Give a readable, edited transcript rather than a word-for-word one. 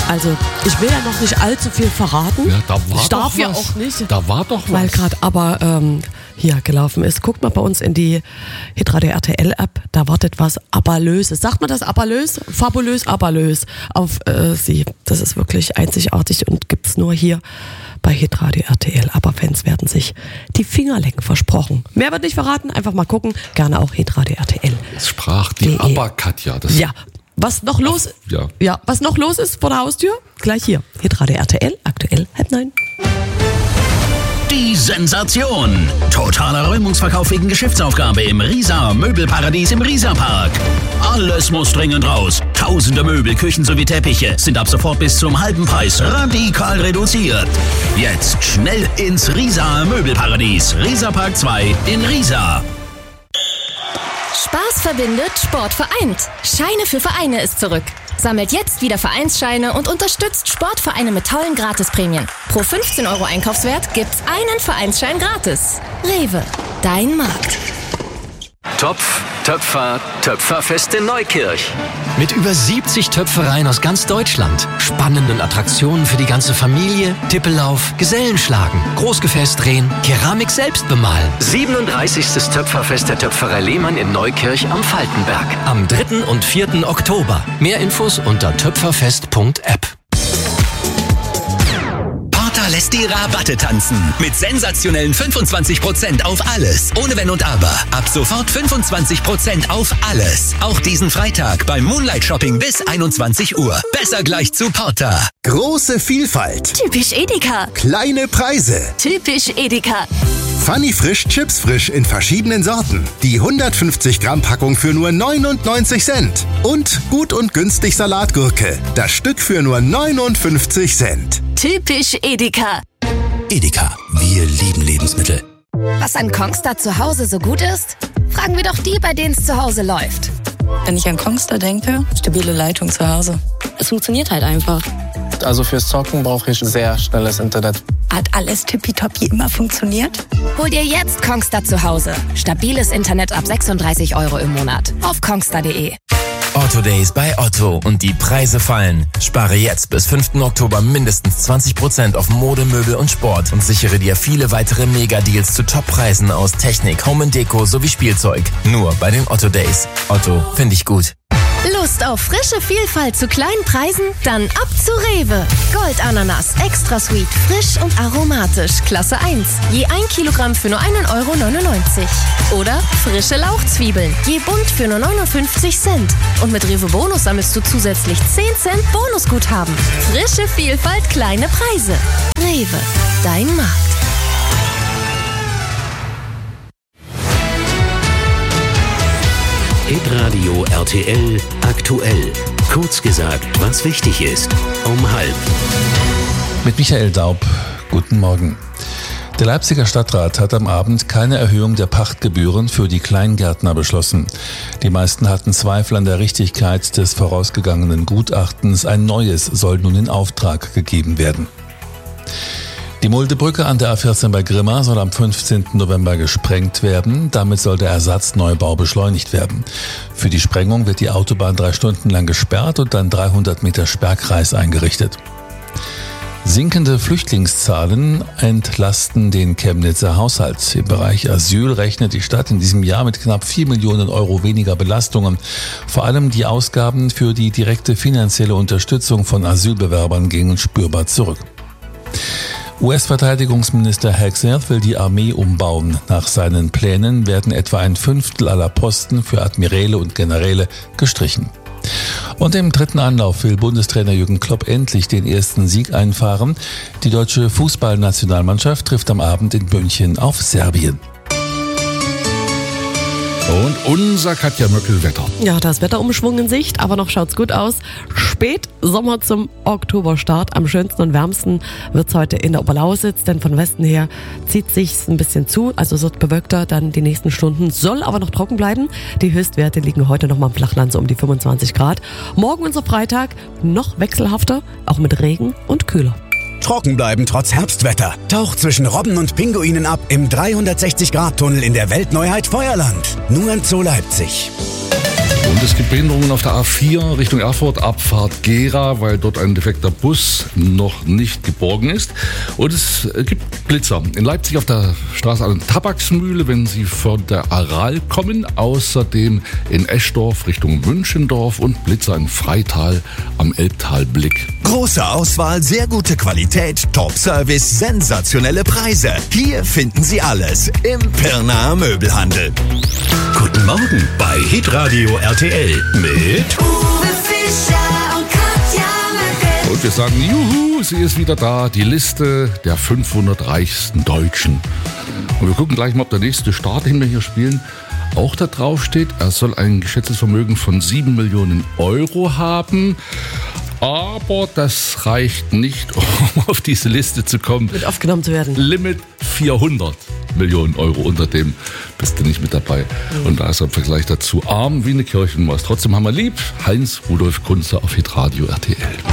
Also, ich will ja noch nicht allzu viel verraten. Ja, da war ich darf doch ja was. auch nicht. Da war doch was. Weil gerade aber hier gelaufen ist. Guckt mal bei uns in die Hitradio RTL-App. Da wartet was Abalöses. Sagt man das Abalös? Fabulös Abalös auf Sie. Das ist wirklich einzigartig und gibt's nur hier bei Hitradio RTL. Aber Fans werden sich die Finger lecken, versprochen. Mehr wird nicht verraten. Einfach mal gucken. Gerne auch Hitradio RTL. Es sprach die Aber-Katja. Ja. Was noch los? Ja, was noch los ist vor der Haustür? Gleich hier. Hitradio RTL, aktuell 8:30. Die Sensation. Totaler Räumungsverkauf wegen Geschäftsaufgabe im Riesa Möbelparadies im Riesa-Park. Alles muss dringend raus. Tausende Möbel, Küchen sowie Teppiche sind ab sofort bis zum halben Preis radikal reduziert. Jetzt schnell ins Riesa Möbelparadies. Riesa-Park 2 in Riesa. Spaß verbindet, Sport vereint. Scheine für Vereine ist zurück. Sammelt jetzt wieder Vereinsscheine und unterstützt Sportvereine mit tollen Gratisprämien. Pro 15 € Einkaufswert gibt's einen Vereinsschein gratis. Rewe, dein Markt. Topf, Töpfer, Töpferfest in Neukirch. Mit über 70 Töpfereien aus ganz Deutschland. Spannenden Attraktionen für die ganze Familie, Tippellauf, Gesellenschlagen, Großgefäß drehen, Keramik selbst bemalen. 37. Töpferfest der Töpferei Lehmann in Neukirch am Falkenberg. Am 3. und 4. Oktober. Mehr Infos unter töpferfest.app. Lässt die Rabatte tanzen. Mit sensationellen 25% auf alles. Ohne Wenn und Aber. Ab sofort 25% auf alles. Auch diesen Freitag beim Moonlight Shopping bis 21 Uhr. Besser gleich zu Porta. Große Vielfalt. Typisch Edeka. Kleine Preise. Typisch Edeka. Funny Frisch Chips Frisch in verschiedenen Sorten. Die 150 Gramm Packung für nur 99 Cent. Und gut und günstig Salatgurke. Das Stück für nur 59 Cent. Typisch Edeka. Edeka. Wir lieben Lebensmittel. Was an Kongstar zu Hause so gut ist? Fragen wir doch die, bei denen es zu Hause läuft. Wenn ich an Kongstar denke, stabile Leitung zu Hause. Es funktioniert halt einfach. Also fürs Zocken brauche ich sehr schnelles Internet. Hat alles tippitoppi immer funktioniert? Hol dir jetzt Kongstar zu Hause. Stabiles Internet ab 36 € im Monat. Auf kongstar.de. Otto Days bei Otto und die Preise fallen. Spare jetzt bis 5. Oktober mindestens 20% auf Mode, Möbel und Sport und sichere dir viele weitere Mega-Deals zu Top-Preisen aus Technik, Home & Deko sowie Spielzeug. Nur bei den Otto Days. Otto, finde ich gut. Lust auf frische Vielfalt zu kleinen Preisen? Dann ab zu Rewe. Goldananas, extra sweet, frisch und aromatisch, Klasse 1. Je 1 Kilogramm für nur 1,99 €. Oder frische Lauchzwiebeln, je bunt für nur 59 Cent. Und mit Rewe Bonus sammelst du zusätzlich 10 Cent Bonusguthaben. Frische Vielfalt, kleine Preise. Rewe, dein Markt. Hitradio RTL aktuell. Kurz gesagt, was wichtig ist. Um 12:30. Mit Michael Daub. Guten Morgen. Der Leipziger Stadtrat hat am Abend keine Erhöhung der Pachtgebühren für die Kleingärtner beschlossen. Die meisten hatten Zweifel an der Richtigkeit des vorausgegangenen Gutachtens. Ein neues soll nun in Auftrag gegeben werden. Die Muldebrücke an der A14 bei Grimma soll am 15. November gesprengt werden. Damit soll der Ersatzneubau beschleunigt werden. Für die Sprengung wird die Autobahn 3 Stunden lang gesperrt und ein 300 Meter Sperrkreis eingerichtet. Sinkende Flüchtlingszahlen entlasten den Chemnitzer Haushalt. Im Bereich Asyl rechnet die Stadt in diesem Jahr mit knapp 4 Millionen € weniger Belastungen. Vor allem die Ausgaben für die direkte finanzielle Unterstützung von Asylbewerbern gingen spürbar zurück. US-Verteidigungsminister Hegseth will die Armee umbauen. Nach seinen Plänen werden etwa 1/5 aller Posten für Admiräle und Generäle gestrichen. Und im 3. Anlauf will Bundestrainer Jürgen Klopp endlich den ersten Sieg einfahren. Die deutsche Fußballnationalmannschaft trifft am Abend in München auf Serbien. Und unser Katja Möckel-Wetter. Ja, das Wetterumschwung in Sicht, aber noch schaut's gut aus. Spätsommer zum Oktoberstart. Am schönsten und wärmsten wird's heute in der Oberlausitz, denn von Westen her zieht sich's ein bisschen zu. Also es wird bewölkter dann die nächsten Stunden, soll aber noch trocken bleiben. Die Höchstwerte liegen heute noch mal im Flachland so um die 25 Grad. Morgen unser Freitag noch wechselhafter, auch mit Regen und kühler. Trocken bleiben trotz Herbstwetter. Taucht zwischen Robben und Pinguinen ab im 360-Grad-Tunnel in der Weltneuheit Feuerland. Nur in Zoo Leipzig. Und es gibt Behinderungen auf der A4 Richtung Erfurt, Abfahrt Gera, weil dort ein defekter Bus noch nicht geborgen ist. Und es gibt Blitzer. In Leipzig auf der Straße an der Tabaksmühle, wenn Sie von der Aral kommen. Außerdem in Eschdorf Richtung Münchendorf und Blitzer in Freital am Elbtalblick. Große Auswahl, sehr gute Qualität, Top-Service, sensationelle Preise. Hier finden Sie alles im Pirnaer Möbelhandel. Guten Morgen bei Hitradio RTL mit Uwe Fischer und Katja Möckel. Und wir sagen, juhu, sie ist wieder da, die Liste der 500 reichsten Deutschen. Und wir gucken gleich mal, ob der nächste Start, den wir hier spielen, auch da drauf steht. Er soll ein geschätztes Vermögen von 7 Millionen Euro haben. Aber das reicht nicht, um auf diese Liste zu kommen. Mit aufgenommen zu werden. Limit 400 Millionen Euro. Unter dem bist du nicht mit dabei. Und da ist im Vergleich dazu arm wie eine Kirchenmaus. Trotzdem haben wir lieb Heinz Rudolf Kunze auf Hitradio RTL.